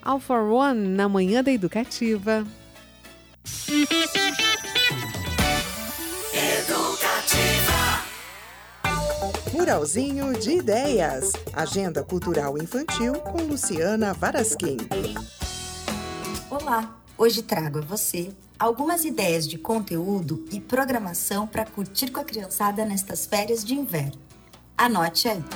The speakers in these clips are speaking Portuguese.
All for One na Manhã da Educativa. Muralzinho de Ideias. Agenda Cultural Infantil com Luciana Varasquim. Olá, hoje trago a você algumas ideias de conteúdo e programação para curtir com a criançada nestas férias de inverno. Anote aí.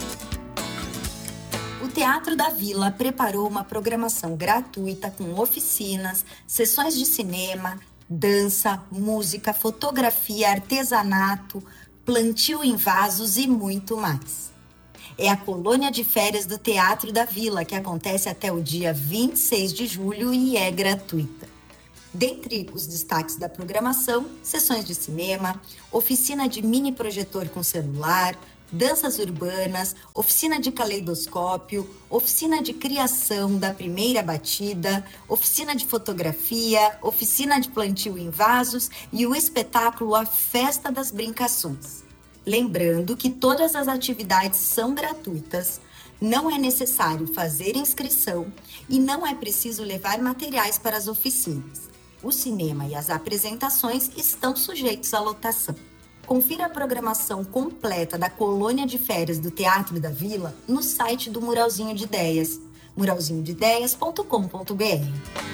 O Teatro da Vila preparou uma programação gratuita com oficinas, sessões de cinema, dança, música, fotografia, artesanato, plantio em vasos e muito mais. É a colônia de férias do Teatro da Vila, que acontece até o dia 26 de julho e é gratuita. Dentre os destaques da programação, sessões de cinema, oficina de mini projetor com celular, danças urbanas, oficina de caleidoscópio, oficina de criação da primeira batida, oficina de fotografia, oficina de plantio em vasos e o espetáculo A Festa das Brincações. Lembrando que todas as atividades são gratuitas, não é necessário fazer inscrição e não é preciso levar materiais para as oficinas. O cinema e as apresentações estão sujeitos à lotação. Confira a programação completa da colônia de férias do Teatro da Vila no site do Muralzinho de Ideias, muralzinhodeideias.com.br.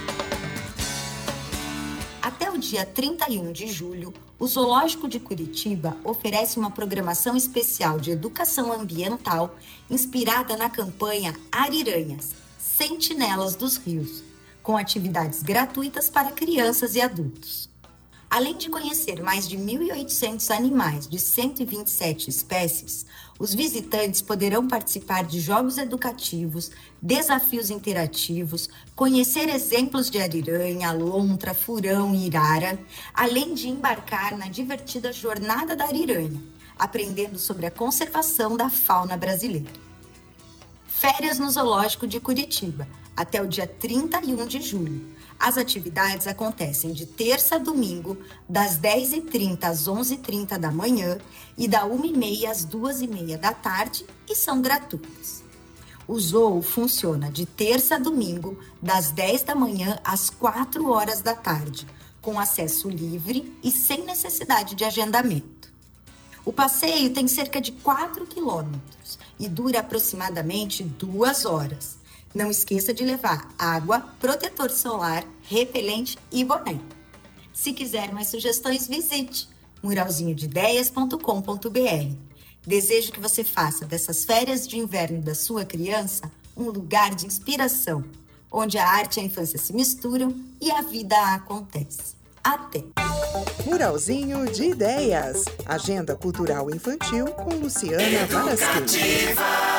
Até o dia 31 de julho, o Zoológico de Curitiba oferece uma programação especial de educação ambiental inspirada na campanha Ariranhas, Sentinelas dos Rios, com atividades gratuitas para crianças e adultos. Além de conhecer mais de 1.800 animais de 127 espécies, os visitantes poderão participar de jogos educativos, desafios interativos, conhecer exemplos de ariranha, lontra, furão e irara, além de embarcar na divertida Jornada da Ariranha, aprendendo sobre a conservação da fauna brasileira. Férias no Zoológico de Curitiba, até o dia 31 de julho. As atividades acontecem de terça a domingo, das 10h30 às 11h30 da manhã e da 1h30 às 2h30 da tarde e são gratuitas. O zoo funciona de terça a domingo, das 10 da manhã às 4 horas da tarde, com acesso livre e sem necessidade de agendamento. O passeio tem cerca de 4 quilômetros e dura aproximadamente 2 horas. Não esqueça de levar água, protetor solar, repelente e boné. Se quiser mais sugestões, visite muralzinhodeideias.com.br. Desejo que você faça dessas férias de inverno da sua criança um lugar de inspiração, onde a arte e a infância se misturam e a vida acontece. Até! Muralzinho de Ideias. Agenda Cultural Infantil com Luciana Varasquim.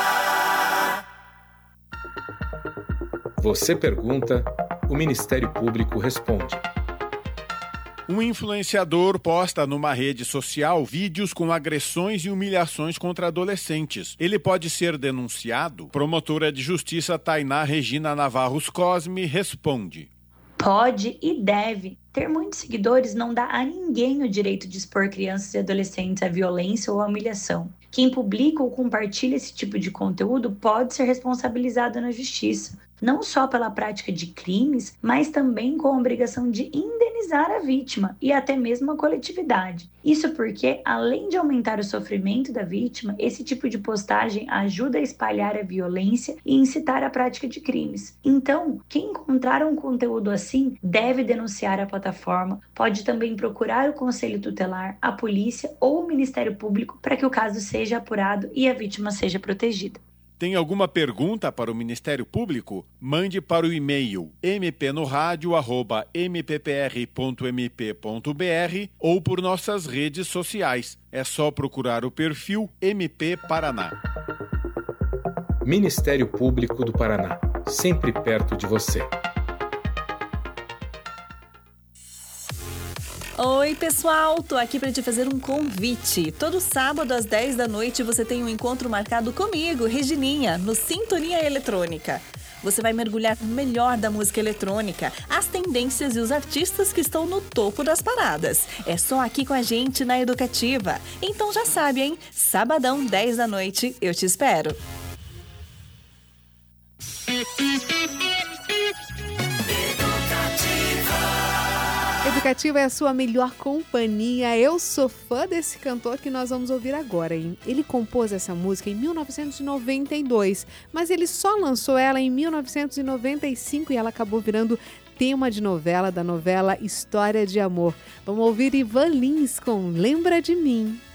Você pergunta, o Ministério Público responde. Um influenciador posta numa rede social vídeos com agressões e humilhações contra adolescentes. Ele pode ser denunciado? Promotora de Justiça Tainá Regina Navarros Cosme responde. Pode e deve. Ter muitos seguidores não dá a ninguém o direito de expor crianças e adolescentes à violência ou à humilhação. Quem publica ou compartilha esse tipo de conteúdo pode ser responsabilizado na justiça, não só pela prática de crimes, mas também com a obrigação de indenizar a vítima e até mesmo a coletividade. Isso porque, além de aumentar o sofrimento da vítima, esse tipo de postagem ajuda a espalhar a violência e incitar a prática de crimes. Então, quem encontrar um conteúdo assim deve denunciar a plataforma, pode também procurar o Conselho Tutelar, a polícia ou o Ministério Público para que o caso seja apurado e a vítima seja protegida. Tem alguma pergunta para o Ministério Público? Mande para o e-mail mpnoradio@mppr.mp.br ou por nossas redes sociais. É só procurar o perfil MP Paraná. Ministério Público do Paraná, sempre perto de você. Oi, pessoal! Tô aqui para te fazer um convite. Todo sábado às 10 da noite você tem um encontro marcado comigo, Regininha, no Sintonia Eletrônica. Você vai mergulhar no melhor da música eletrônica, as tendências e os artistas que estão no topo das paradas. É só aqui com a gente na Educativa. Então já sabe, hein? Sabadão, 10 da noite, eu te espero. Educativa é a sua melhor companhia. Eu sou fã desse cantor que nós vamos ouvir agora, hein? Ele compôs essa música em 1992, mas ele só lançou ela em 1995 e ela acabou virando tema de novela, da novela História de Amor. Vamos ouvir Ivan Lins com Lembra de Mim.